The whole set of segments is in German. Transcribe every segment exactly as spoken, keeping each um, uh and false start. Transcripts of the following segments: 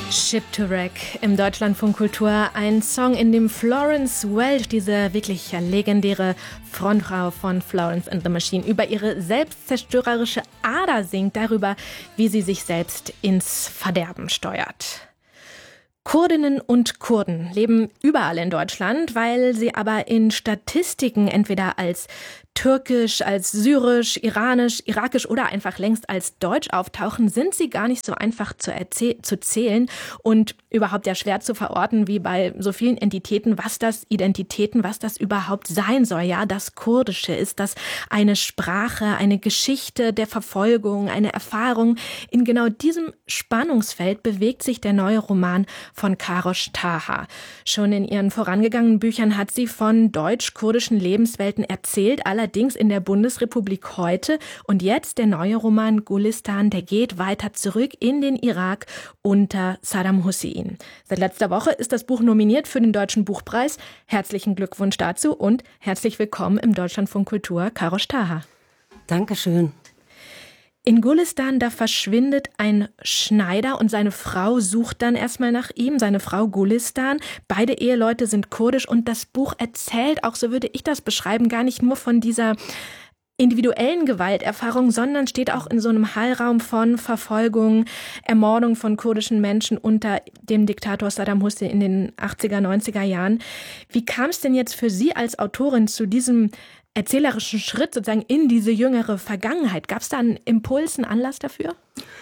Ship to Wreck im Deutschlandfunk Kultur, ein Song, in dem Florence Welch, diese wirklich legendäre Frontfrau von Florence and the Machine, über ihre selbstzerstörerische Ader singt, darüber, wie sie sich selbst ins Verderben steuert. Kurdinnen und Kurden leben überall in Deutschland, weil sie aber in Statistiken entweder als türkisch, als syrisch, iranisch, irakisch oder einfach längst als deutsch auftauchen, sind sie gar nicht so einfach zu, erzäh- zu zählen und überhaupt ja schwer zu verorten, wie bei so vielen Entitäten, was das Identitäten, was das überhaupt sein soll. Ja, das Kurdische, ist das eine Sprache, eine Geschichte der Verfolgung, eine Erfahrung? In genau diesem Spannungsfeld bewegt sich der neue Roman von Karosh Taha. Schon in ihren vorangegangenen Büchern hat sie von deutsch-kurdischen Lebenswelten erzählt, allerdings in der Bundesrepublik heute. Und jetzt der neue Roman Gulistan, der geht weiter zurück in den Irak unter Saddam Hussein. Seit letzter Woche ist das Buch nominiert für den Deutschen Buchpreis. Herzlichen Glückwunsch dazu und herzlich willkommen im Deutschlandfunk Kultur, Karosh Taha. Dankeschön. In Gulistan, da verschwindet ein Schneider und seine Frau sucht dann erstmal nach ihm, seine Frau Gulistan. Beide Eheleute sind kurdisch und das Buch erzählt, auch so würde ich das beschreiben, gar nicht nur von dieser individuellen Gewalterfahrung, sondern steht auch in so einem Hallraum von Verfolgung, Ermordung von kurdischen Menschen unter dem Diktator Saddam Hussein in den achtziger, neunziger Jahren. Wie kam es denn jetzt für Sie als Autorin zu diesem erzählerischen Schritt sozusagen in diese jüngere Vergangenheit? Gab es da einen Impuls, einen Anlass dafür?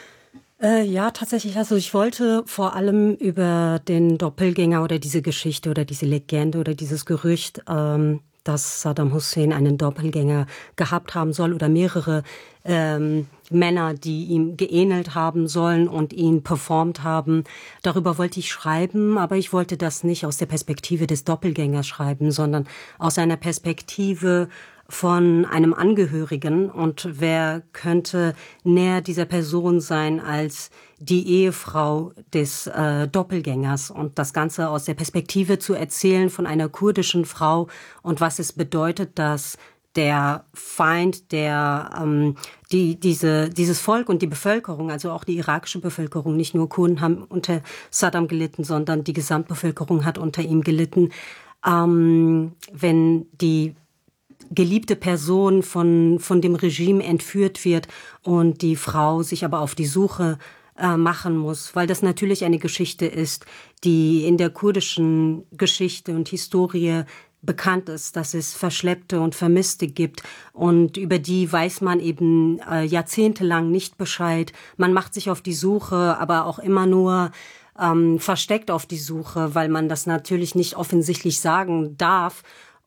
Äh, ja, tatsächlich. Also ich wollte vor allem über den Doppelgänger oder diese Geschichte oder diese Legende oder dieses Gerücht, ähm, dass Saddam Hussein einen Doppelgänger gehabt haben soll oder mehrere ähm, Männer, die ihm geähnelt haben sollen und ihn performt haben. Darüber wollte ich schreiben, aber ich wollte das nicht aus der Perspektive des Doppelgängers schreiben, sondern aus einer Perspektive von einem Angehörigen. Und wer könnte näher dieser Person sein als die Ehefrau des äh, Doppelgängers, und das Ganze aus der Perspektive zu erzählen von einer kurdischen Frau und was es bedeutet, dass der Feind, der ähm, die diese dieses Volk und die Bevölkerung, also auch die irakische Bevölkerung, nicht nur Kurden haben unter Saddam gelitten, sondern die Gesamtbevölkerung hat unter ihm gelitten. Ähm, wenn die geliebte Person von von dem Regime entführt wird und die Frau sich aber auf die Suche äh, machen muss, weil das natürlich eine Geschichte ist, die in der kurdischen Geschichte und Historie bekannt ist, dass es Verschleppte und Vermisste gibt und über die weiß man eben äh, jahrzehntelang nicht Bescheid. Man macht sich auf die Suche, aber auch immer nur ähm, versteckt auf die Suche, weil man das natürlich nicht offensichtlich sagen darf.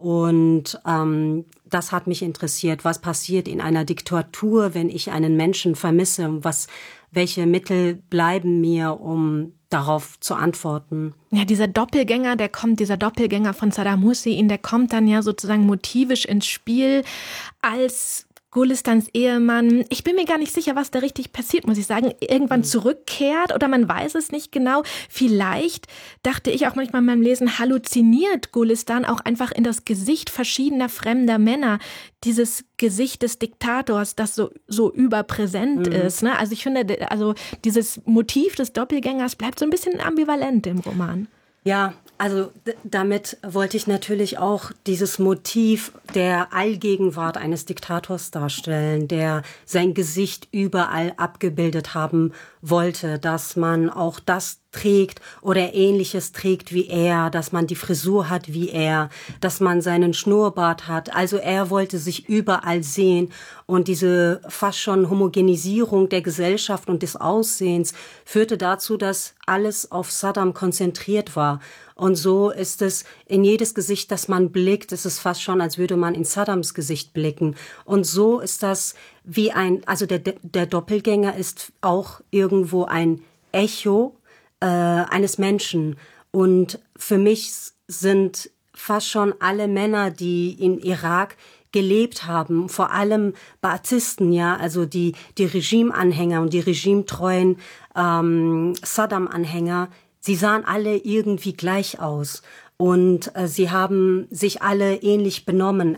Und ähm, das hat mich interessiert. Was passiert in einer Diktatur, wenn ich einen Menschen vermisse? Was, welche Mittel bleiben mir, um darauf zu antworten? Ja, dieser Doppelgänger, der kommt, dieser Doppelgänger von Saddam Hussein, der kommt dann ja sozusagen motivisch ins Spiel als Gulistans Ehemann. Ich bin mir gar nicht sicher, was da richtig passiert, muss ich sagen. Irgendwann zurückkehrt oder man weiß es nicht genau. Vielleicht, dachte ich auch manchmal beim Lesen, halluziniert Gulistan auch einfach in das Gesicht verschiedener fremder Männer. Dieses Gesicht des Diktators, das so, so überpräsent mhm. ist. Ne? Also ich finde, also dieses Motiv des Doppelgängers bleibt so ein bisschen ambivalent im Roman. Ja, also d- damit wollte ich natürlich auch dieses Motiv der Allgegenwart eines Diktators darstellen, der sein Gesicht überall abgebildet haben wollte, dass man auch das trägt oder Ähnliches trägt wie er, dass man die Frisur hat wie er, dass man seinen Schnurrbart hat. Also er wollte sich überall sehen und diese fast schon Homogenisierung der Gesellschaft und des Aussehens führte dazu, dass alles auf Saddam konzentriert war. Und so ist es in jedes Gesicht, das man blickt, ist es fast schon, als würde man in Saddams Gesicht blicken. Und so ist das wie ein, also der, der Doppelgänger ist auch irgendwo ein Echo äh, eines Menschen. Und für mich sind fast schon alle Männer, die in Irak gelebt haben, vor allem Baathisten, ja, also die, die Regimeanhänger und die regimetreuen ähm, Saddam-Anhänger, sie sahen alle irgendwie gleich aus und äh, sie haben sich alle ähnlich benommen. All,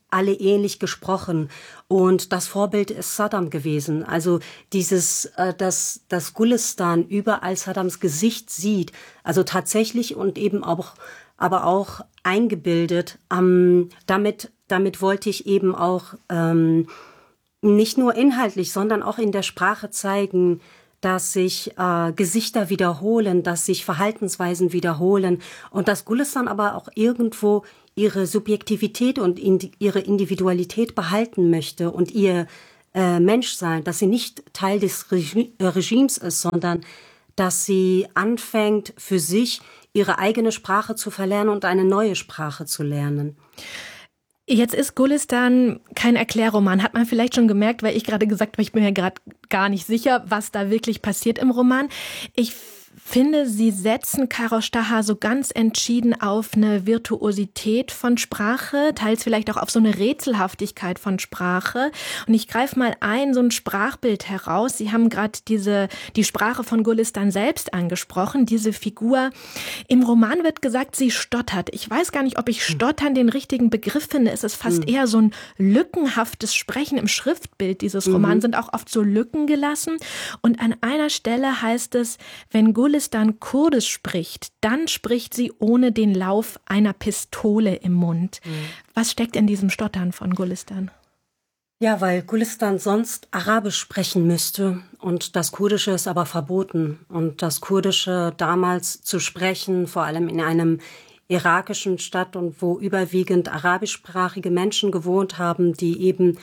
alle ähnlich gesprochen. Und das Vorbild ist Saddam gewesen. Also dieses, äh, dass, dass Gulistan überall Saddams Gesicht sieht, also tatsächlich und eben auch, aber auch eingebildet. Ähm, damit, damit wollte ich eben auch ähm, nicht nur inhaltlich, sondern auch in der Sprache zeigen, dass sich äh, Gesichter wiederholen, dass sich Verhaltensweisen wiederholen und dass Gulistan aber auch irgendwo ihre Subjektivität und in, ihre Individualität behalten möchte und ihr äh, Menschsein, dass sie nicht Teil des Regi- äh, Regimes ist, sondern dass sie anfängt, für sich ihre eigene Sprache zu verlernen und eine neue Sprache zu lernen. Jetzt ist Gulistan kein Erklärroman, hat man vielleicht schon gemerkt, weil ich gerade gesagt habe, ich bin mir gerade gar nicht sicher, was da wirklich passiert im Roman. Ich finde, Sie setzen Károš Taha so ganz entschieden auf eine Virtuosität von Sprache, teils vielleicht auch auf so eine Rätselhaftigkeit von Sprache. Und ich greife mal ein, so ein Sprachbild heraus. Sie haben gerade diese die Sprache von Gulistan selbst angesprochen, diese Figur. Im Roman wird gesagt, sie stottert. Ich weiß gar nicht, ob ich stottern den richtigen Begriff finde. Es ist fast mhm. eher so ein lückenhaftes Sprechen. Im Schriftbild dieses Romans mhm. sind auch oft so Lücken gelassen. Und an einer Stelle heißt es, wenn Gulistan Kurdisch spricht, dann spricht sie ohne den Lauf einer Pistole im Mund. Mhm. Was steckt in diesem Stottern von Gulistan? Ja, weil Gulistan sonst Arabisch sprechen müsste und das Kurdische ist aber verboten. Und das Kurdische damals zu sprechen, vor allem in einem irakischen Stadt und wo überwiegend arabischsprachige Menschen gewohnt haben, die eben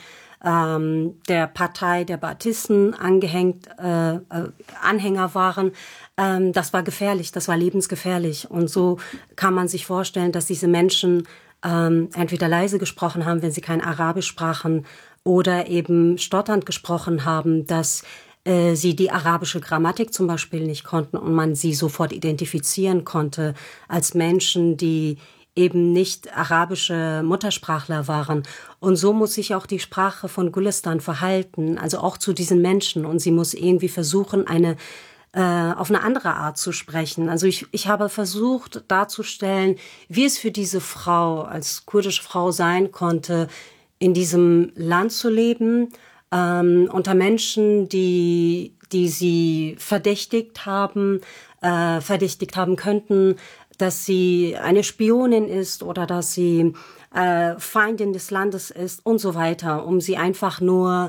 ähm, der Partei der Baathisten angehängt, äh, äh, Anhänger waren, ähm, das war gefährlich, das war lebensgefährlich. Und so kann man sich vorstellen, dass diese Menschen ähm, entweder leise gesprochen haben, wenn sie kein Arabisch sprachen, oder eben stotternd gesprochen haben, dass äh, sie die arabische Grammatik zum Beispiel nicht konnten und man sie sofort identifizieren konnte als Menschen, die eben nicht arabische Muttersprachler waren. Und so muss sich auch die Sprache von Gulistan verhalten, also auch zu diesen Menschen. Und sie muss irgendwie versuchen, eine äh, auf eine andere Art zu sprechen. Also ich, ich habe versucht darzustellen, wie es für diese Frau als kurdische Frau sein konnte, in diesem Land zu leben, ähm, unter Menschen, die, die sie verdächtigt haben, äh, verdächtigt haben könnten, dass sie eine Spionin ist oder dass sie äh, Feindin des Landes ist und so weiter, um sie einfach nur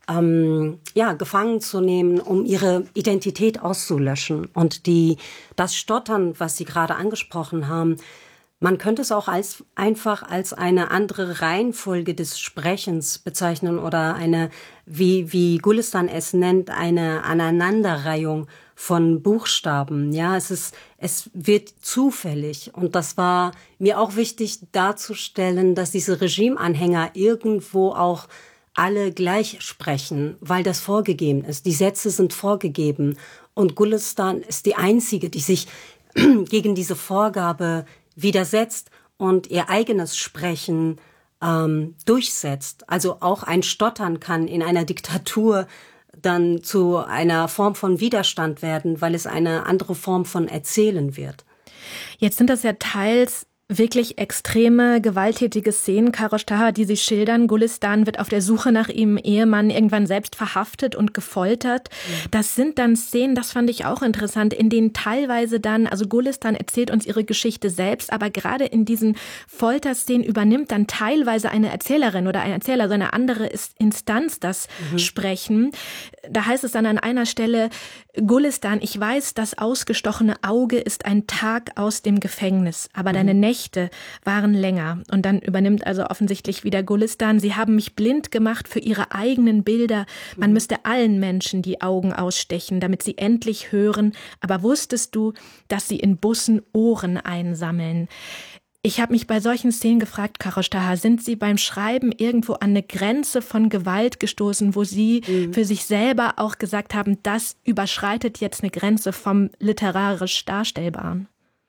ähm, ja, gefangen zu nehmen, um ihre Identität auszulöschen. Und die, das Stottern, was Sie gerade angesprochen haben, man könnte es auch als, einfach als eine andere Reihenfolge des Sprechens bezeichnen oder eine, wie, wie Gulistan es nennt, eine Aneinanderreihung von Buchstaben. Ja, es ist, es wird zufällig. Und das war mir auch wichtig darzustellen, dass diese Regimeanhänger irgendwo auch alle gleich sprechen, weil das vorgegeben ist. Die Sätze sind vorgegeben. Und Gulistan ist die einzige, die sich gegen diese Vorgabe widersetzt und ihr eigenes Sprechen ähm, durchsetzt. Also auch ein Stottern kann in einer Diktatur dann zu einer Form von Widerstand werden, weil es eine andere Form von Erzählen wird. Jetzt sind das ja teils wirklich extreme, gewalttätige Szenen, Károš Taha, die Sie schildern. Gulistan wird auf der Suche nach ihrem Ehemann irgendwann selbst verhaftet und gefoltert. Mhm. Das sind dann Szenen, das fand ich auch interessant, in denen teilweise dann, also Gulistan erzählt uns ihre Geschichte selbst, aber gerade in diesen Folterszenen übernimmt dann teilweise eine Erzählerin oder ein Erzähler, so eine andere Instanz das mhm. Sprechen. Da heißt es dann an einer Stelle, Gulistan, ich weiß, das ausgestochene Auge ist ein Tag aus dem Gefängnis, aber mhm. deine Nächte waren länger. Und dann übernimmt also offensichtlich wieder Gulistan. Sie haben mich blind gemacht für ihre eigenen Bilder. Man müsste allen Menschen die Augen ausstechen, damit sie endlich hören. Aber wusstest du, dass sie in Bussen Ohren einsammeln? Ich habe mich bei solchen Szenen gefragt, Károš Taha, sind Sie beim Schreiben irgendwo an eine Grenze von Gewalt gestoßen, wo Sie mhm. für sich selber auch gesagt haben, das überschreitet jetzt eine Grenze vom literarisch Darstellbaren?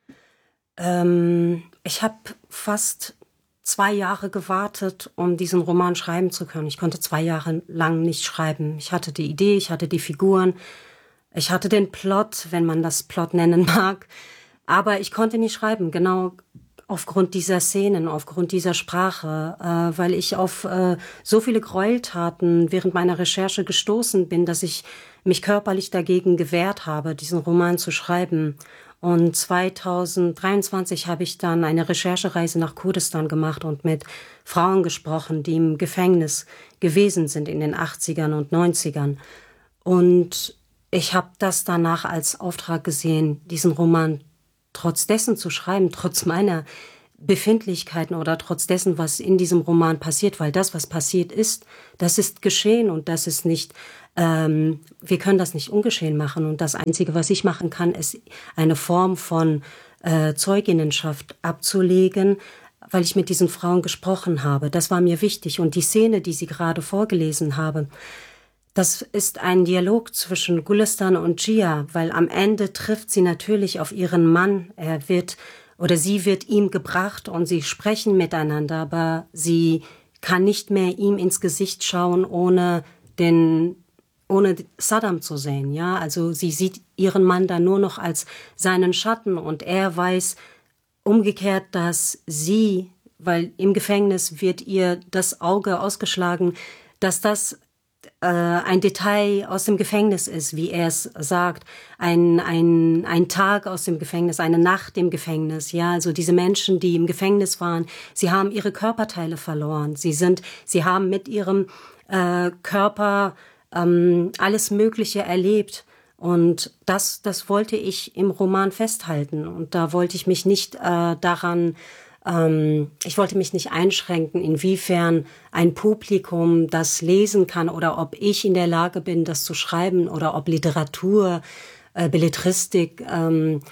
Ähm, ich habe fast zwei Jahre gewartet, um diesen Roman schreiben zu können. Ich konnte zwei Jahre lang nicht schreiben. Ich hatte die Idee, ich hatte die Figuren, ich hatte den Plot, wenn man das Plot nennen mag, aber ich konnte nicht schreiben, genau aufgrund dieser Szenen, aufgrund dieser Sprache, äh, weil ich auf äh, so viele Gräueltaten während meiner Recherche gestoßen bin, dass ich mich körperlich dagegen gewehrt habe, diesen Roman zu schreiben. Und zweitausenddreiundzwanzig habe ich dann eine Recherchereise nach Kurdistan gemacht und mit Frauen gesprochen, die im Gefängnis gewesen sind in den achtzigern und neunzigern. Und ich habe das danach als Auftrag gesehen, diesen Roman trotz dessen zu schreiben, trotz meiner Befindlichkeiten oder trotz dessen, was in diesem Roman passiert, weil das, was passiert ist, das ist geschehen und das ist nicht, ähm, wir können das nicht ungeschehen machen und das Einzige, was ich machen kann, ist eine Form von äh, Zeuginnenschaft abzulegen, weil ich mit diesen Frauen gesprochen habe. Das war mir wichtig und die Szene, die Sie gerade vorgelesen haben, das ist ein Dialog zwischen Gülistan und Gia, weil am Ende trifft sie natürlich auf ihren Mann. Er wird oder sie wird ihm gebracht und sie sprechen miteinander, aber sie kann nicht mehr ihm ins Gesicht schauen, ohne den, ohne Saddam zu sehen. Ja, also sie sieht ihren Mann dann nur noch als seinen Schatten und er weiß umgekehrt, dass sie, weil im Gefängnis wird ihr das Auge ausgeschlagen, dass das ein Detail aus dem Gefängnis ist, wie er es sagt, ein, ein, ein Tag aus dem Gefängnis, eine Nacht im Gefängnis, ja, also diese Menschen, die im Gefängnis waren, sie haben ihre Körperteile verloren, sie sind, sie haben mit ihrem äh, Körper ähm, alles Mögliche erlebt und das, das wollte ich im Roman festhalten und da wollte ich mich nicht äh, daran Ich wollte mich nicht einschränken, inwiefern ein Publikum das lesen kann oder ob ich in der Lage bin, das zu schreiben oder ob Literatur, äh, Belletristik ähm,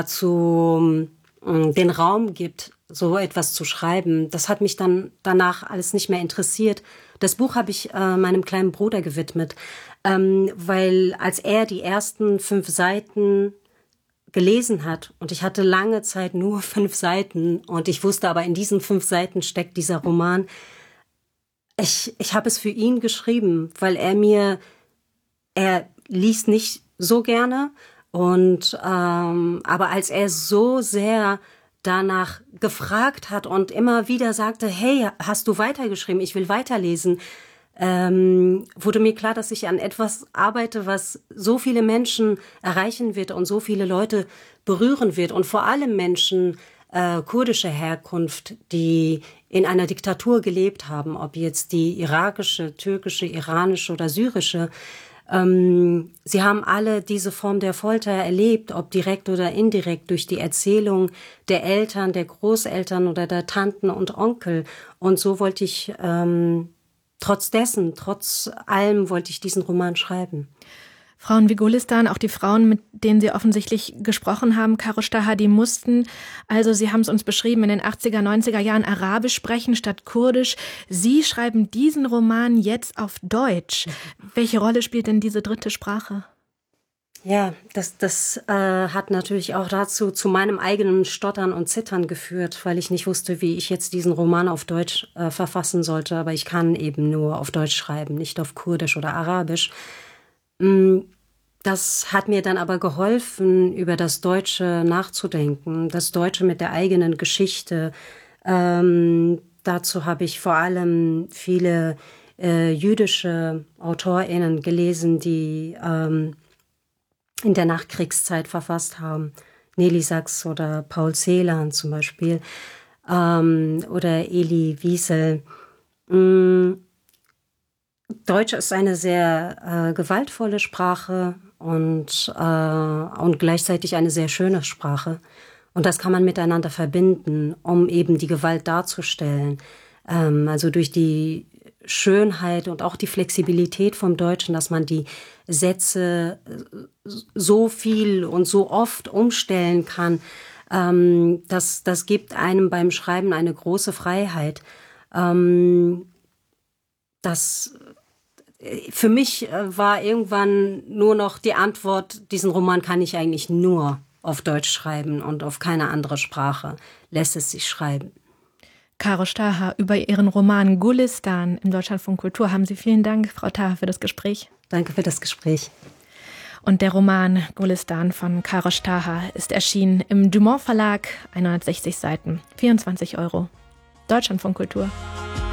dazu äh, den Raum gibt, so etwas zu schreiben. Das hat mich dann danach alles nicht mehr interessiert. Das Buch habe ich äh, meinem kleinen Bruder gewidmet, ähm, weil als er die ersten fünf Seiten gelesen hat und ich hatte lange Zeit nur fünf Seiten und ich wusste aber, in diesen fünf Seiten steckt dieser Roman. Ich, ich habe es für ihn geschrieben, weil er mir, er liest nicht so gerne und ähm, aber als er so sehr danach gefragt hat und immer wieder sagte, hey, hast du weitergeschrieben? Ich will weiterlesen. Ähm, wurde mir klar, dass ich an etwas arbeite, was so viele Menschen erreichen wird und so viele Leute berühren wird und vor allem Menschen äh, kurdischer Herkunft, die in einer Diktatur gelebt haben, ob jetzt die irakische, türkische, iranische oder syrische. Ähm, sie haben alle diese Form der Folter erlebt, ob direkt oder indirekt durch die Erzählung der Eltern, der Großeltern oder der Tanten und Onkel. Und so wollte ich ähm, Trotz dessen, trotz allem wollte ich diesen Roman schreiben. Frauen wie Gülistan, auch die Frauen, mit denen Sie offensichtlich gesprochen haben, Karosh Taha, die mussten, also Sie haben es uns beschrieben, in den achtziger, neunziger Jahren Arabisch sprechen statt Kurdisch. Sie schreiben diesen Roman jetzt auf Deutsch. Welche Rolle spielt denn diese dritte Sprache? Ja, das, das äh, hat natürlich auch dazu, zu meinem eigenen Stottern und Zittern geführt, weil ich nicht wusste, wie ich jetzt diesen Roman auf Deutsch äh, verfassen sollte. Aber ich kann eben nur auf Deutsch schreiben, nicht auf Kurdisch oder Arabisch. Das hat mir dann aber geholfen, über das Deutsche nachzudenken, das Deutsche mit der eigenen Geschichte. Ähm, dazu habe ich vor allem viele äh, jüdische AutorInnen gelesen, die ähm, in der Nachkriegszeit verfasst haben. Nelly Sachs oder Paul Celan zum Beispiel ähm, oder Elie Wiesel. Mm, Deutsch ist eine sehr äh, gewaltvolle Sprache und, äh, und gleichzeitig eine sehr schöne Sprache. Und das kann man miteinander verbinden, um eben die Gewalt darzustellen. Ähm, also durch die Schönheit und auch die Flexibilität vom Deutschen, dass man die Sätze so viel und so oft umstellen kann, ähm, das, das gibt einem beim Schreiben eine große Freiheit. Ähm, das, für mich war irgendwann nur noch die Antwort, diesen Roman kann ich eigentlich nur auf Deutsch schreiben und auf keine andere Sprache lässt es sich schreiben. Karosh Taha, über Ihren Roman Gülistan im Deutschlandfunk Kultur haben Sie vielen Dank, Frau Taha, für das Gespräch. Danke für das Gespräch. Und der Roman Gulistan von Karosh Taha ist erschienen im Dumont Verlag, hundertsechzig Seiten, vierundzwanzig Euro. Deutschlandfunk Kultur.